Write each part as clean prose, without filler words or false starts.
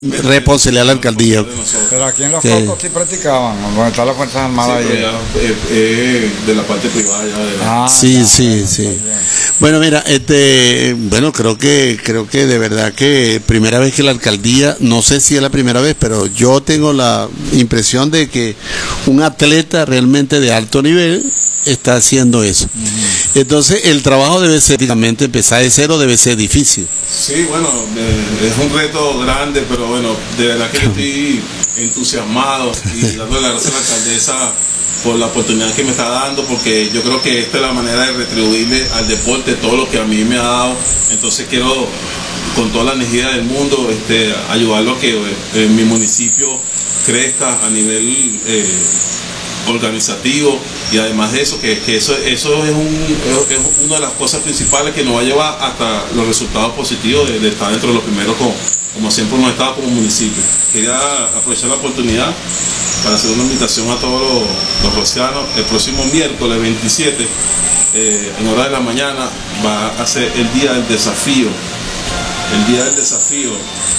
responsabilidad de la alcaldía. Pero aquí en Los Cocos sí practicaban, donde están las Fuerzas Armadas. Sí, de la parte privada ya. Sí. Bueno, mira, bueno, creo que de verdad que primera vez que la alcaldía, no sé si es la primera vez, pero yo tengo la impresión de que un atleta realmente de alto nivel está haciendo eso. Entonces el trabajo debe ser, prácticamente empezar de cero debe ser difícil. Sí, bueno, es un reto grande, pero bueno, de verdad que yo estoy entusiasmado y dándole las gracias a la alcaldesa por la oportunidad que me está dando, porque yo creo que esta es la manera de retribuirle al deporte todo lo que a mí me ha dado. Entonces quiero, con toda la energía del mundo, ayudarlo a que mi municipio crezca a nivel organizativo, y además de eso, que eso es una de las cosas principales que nos va a llevar hasta los resultados positivos de estar dentro de los primeros, como siempre hemos estado como municipio. Quería aprovechar la oportunidad para hacer una invitación a todos los rocianos. El próximo miércoles 27 en hora de la mañana va a ser el Día del Desafío. El Día del Desafío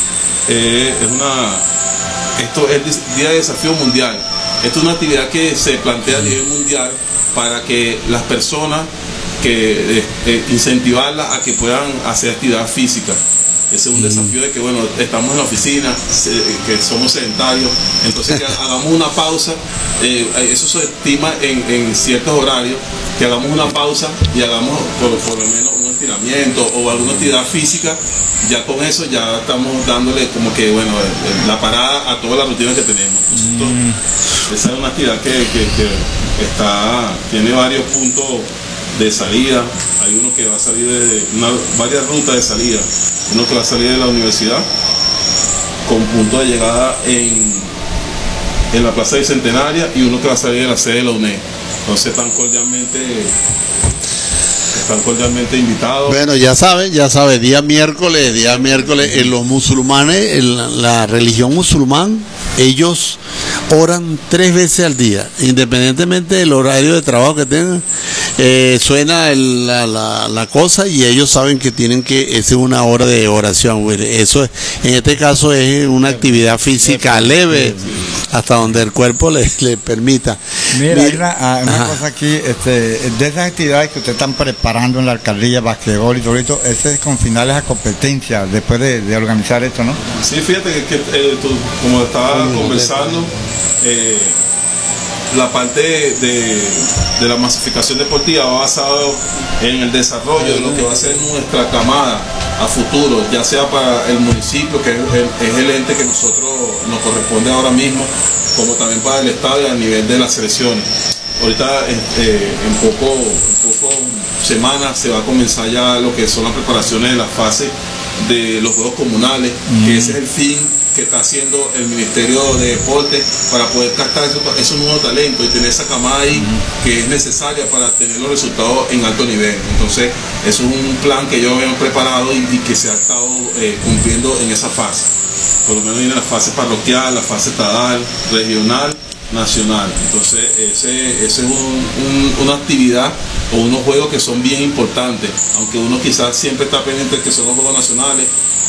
esto es el Día del Desafío Mundial. Esto es una actividad que se plantea a nivel mundial para que las personas, incentivarlas a que puedan hacer actividad física. Ese es un desafío de que, bueno, estamos en la oficina, que somos sedentarios, entonces que hagamos una pausa. Eso se estima en ciertos horarios, que hagamos una pausa y hagamos por lo menos un estiramiento o alguna actividad física. Ya con eso ya estamos dándole como que, bueno, la parada a toda la rutina que tenemos. Esa es una actividad que tiene varios puntos de salida. Hay uno que va a salir varias rutas de salida. Uno que va a salir de la universidad con punto de llegada en la Plaza Bicentenaria, y uno que va a salir de la sede de la UNED. Entonces están cordialmente invitados. Bueno, ya sabe, día miércoles, los musulmanes, la religión musulmán, ellos oran 3 veces al día, independientemente del horario de trabajo que tengan. Suena la cosa y ellos saben que esa es una hora de oración. Eso en este caso es una actividad física leve, hasta donde el cuerpo le permita. Mira, hay una cosa aquí, de esas actividades que ustedes están preparando en la alcaldía, basquetbol y todo esto, ese es con finales a competencia, después de organizar esto, ¿no? Sí, fíjate que tú, como estaba conversando, la parte de la masificación deportiva va basado en el desarrollo de lo que va a ser nuestra camada a futuro, ya sea para el municipio, que es el ente que nosotros nos corresponde ahora mismo, como también para el Estado y a nivel de las selecciones. Ahorita en poco semanas se va a comenzar ya lo que son las preparaciones de la fase de los juegos comunales, que ese es el fin que está haciendo el Ministerio de Deporte para poder captar esos nuevos talentos y tener esa camada ahí que es necesaria para tener los resultados en alto nivel. Entonces eso es un plan que ellos habían preparado y que se ha estado cumpliendo en esa fase. Por lo menos viene la fase parroquial, la fase estatal, regional, nacional. Entonces ese es una actividad o unos juegos que son bien importantes, aunque uno quizás siempre está pendiente de que son los juegos nacionales,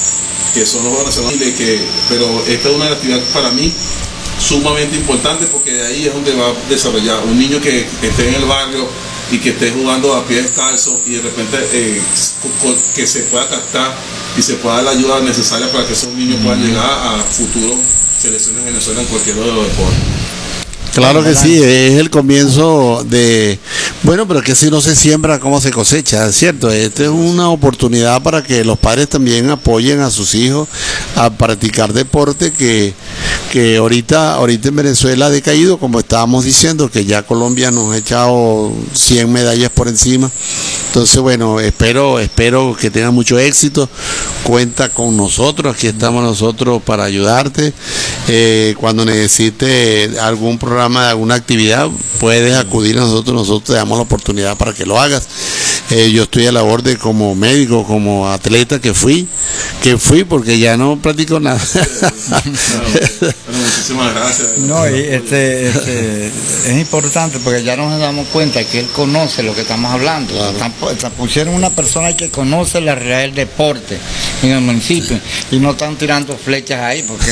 pero esta es una actividad para mí sumamente importante, porque de ahí es donde va a desarrollar un niño que esté en el barrio y que esté jugando a pie descalzo, y de repente que se pueda captar y se pueda dar la ayuda necesaria para que esos niños puedan llegar a futuros selecciones de Venezuela en cualquier de los deportes. Claro que sí, es el comienzo de... Bueno, pero que si no se siembra, ¿cómo se cosecha? ¿Cierto? Esta es una oportunidad para que los padres también apoyen a sus hijos a practicar deporte que ahorita en Venezuela ha decaído, como estábamos diciendo, que ya Colombia nos ha echado 100 medallas por encima. Entonces, bueno, espero que tenga mucho éxito. Cuenta con nosotros, aquí estamos nosotros para ayudarte. Cuando necesite algún programa de alguna actividad, puedes acudir a nosotros te damos la oportunidad para que lo hagas. Yo estoy a la orden como médico, como atleta que fui porque ya no practico nada. Bueno, muchísimas gracias. No, y es importante porque ya nos damos cuenta que él conoce lo que estamos hablando. Claro. Pusieron una persona que conoce la realidad del deporte en el municipio y no están tirando flechas ahí porque